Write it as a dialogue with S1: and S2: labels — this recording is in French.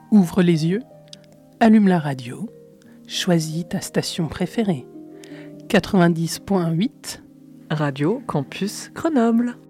S1: Ouvre les yeux, allume la radio, choisis ta station préférée. 90.8
S2: Radio Campus Grenoble.